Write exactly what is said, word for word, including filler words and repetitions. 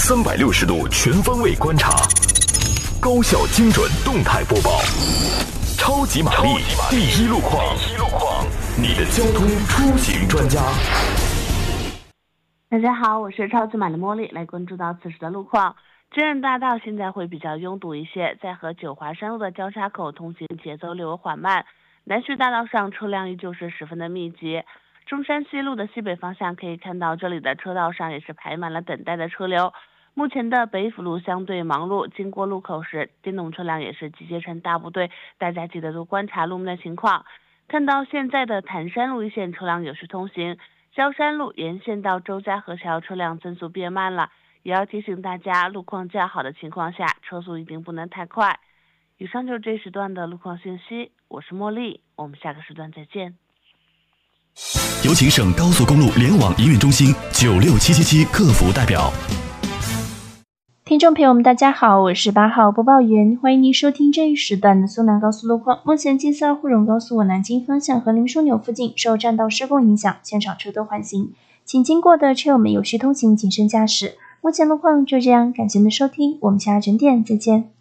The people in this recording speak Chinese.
三百六十度全方位观察，高效精准动态播报，超级玛丽第一路况，你的交通出行专家。 大家好，我是超级玛丽茉莉，来关注到此时的路况。真人大道现在会比较拥堵一些，在和九华山路的交叉口通行节奏略微缓慢。南徐大道上车辆依旧是十分的密集。中山西路的西北方向可以看到，这里的车道上也是排满了等待的车流。目前的北辅路相对忙碌，经过路口时，电动车辆也是集结成大部队，大家记得多观察路面的情况。看到现在的潭山路一线车辆有序通行，萧山路沿线到周家河桥车辆增速变慢了，也要提醒大家，路况较好的情况下，车速一定不能太快。以上就是这时段的路况信息，我是茉莉，我们下个时段再见。 有请省高速公路联网营运中心九六七七七客服代表。 听众朋友们大家好，我是八号播报员，欢迎您收听这一时段的苏南高速路况。目前金色沪蓉高速往南京方向和林枢纽附近受占道施工影响，现场车多缓行，请经过的车友们有序通行，谨慎驾驶。目前路况就这样，感谢您的收听，我们下整点再见。